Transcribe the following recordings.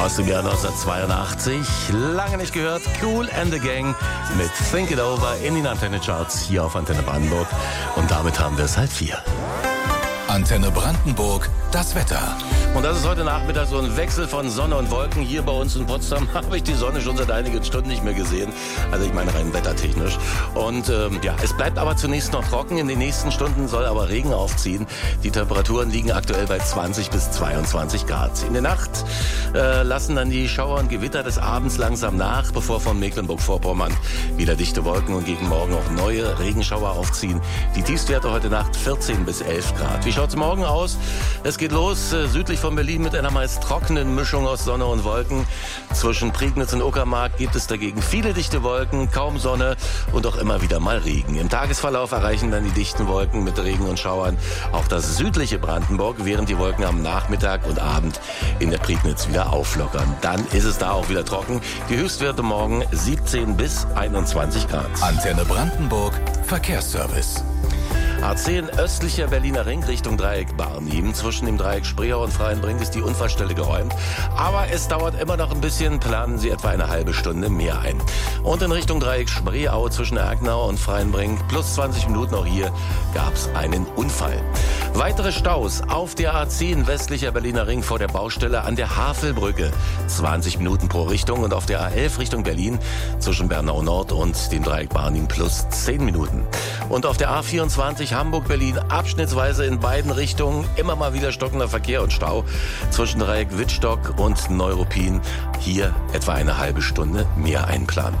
Aus dem Jahr 1982, lange nicht gehört, Kool and the Gang mit Think It Over in den Antenne Charts hier auf Antenne Brandenburg. Und damit haben wir es 3:30. Antenne Brandenburg, das Wetter. Und das ist heute Nachmittag so ein Wechsel von Sonne und Wolken. Hier bei uns in Potsdam habe ich die Sonne schon seit einigen Stunden nicht mehr gesehen. Also ich meine rein wettertechnisch. Und es bleibt aber zunächst noch trocken. In den nächsten Stunden soll aber Regen aufziehen. Die Temperaturen liegen aktuell bei 20 bis 22 Grad. In der Nacht lassen dann die Schauer und Gewitter des Abends langsam nach, bevor von Mecklenburg-Vorpommern wieder dichte Wolken und gegen Morgen auch neue Regenschauer aufziehen. Die Tiefstwerte heute Nacht 14 bis 11 Grad. Wie schaut's morgen aus? Es geht los südlich von Berlin mit einer meist trockenen Mischung aus Sonne und Wolken. Zwischen Prignitz und Uckermark gibt es dagegen viele dichte Wolken, kaum Sonne und auch immer wieder mal Regen. Im Tagesverlauf erreichen dann die dichten Wolken mit Regen und Schauern auch das südliche Brandenburg, während die Wolken am Nachmittag und Abend in der Prignitz wieder auflockern. Dann ist es da auch wieder trocken. Die Höchstwerte morgen 17 bis 21 Grad. Antenne Brandenburg, Verkehrsservice. A10 östlicher Berliner Ring Richtung Dreieck Barnim. Zwischen dem Dreieck Spreeau und Freienbrink ist die Unfallstelle geräumt. Aber es dauert immer noch ein bisschen, planen Sie etwa eine halbe Stunde mehr ein. Und in Richtung Dreieck Spreeau zwischen Erknau und Freienbrink plus 20 Minuten auch hier gab es einen Unfall. Weitere Staus auf der A10 westlicher Berliner Ring vor der Baustelle an der Havelbrücke. 20 Minuten pro Richtung und auf der A11 Richtung Berlin zwischen Bernau Nord und dem Dreieck Barnim plus 10 Minuten. Und auf der A24 Hamburg-Berlin abschnittsweise in beiden Richtungen immer mal wieder stockender Verkehr und Stau zwischen Dreieck Wittstock und Neuruppin. Hier etwa eine halbe Stunde mehr einplanen.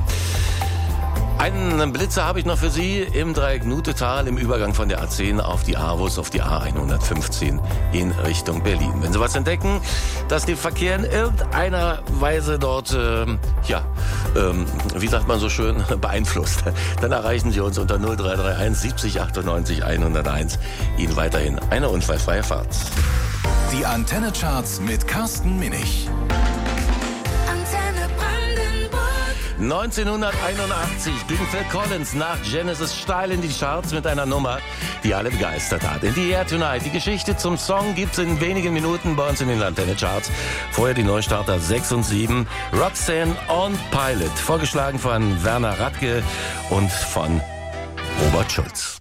Einen Blitzer habe ich noch für Sie im Dreieck Nutetal im Übergang von der A10 auf die AWUS, auf die A115 in Richtung Berlin. Wenn Sie was entdecken, das den Verkehr in irgendeiner Weise dort, wie sagt man so schön, beeinflusst, dann erreichen Sie uns unter 0331 70 98 101. Ihnen weiterhin eine unfallfreie Fahrt. Die Antenne Charts mit Carsten Minich. 1981 ging Phil Collins nach Genesis steil in die Charts mit einer Nummer, die alle begeistert hat. In the Air Tonight. Die Geschichte zum Song gibt's in wenigen Minuten bei uns in den Antenne Charts. Vorher die Neustarter 6 und 7. Roxanne on Pilot. Vorgeschlagen von Werner Radke und von Robert Schulz.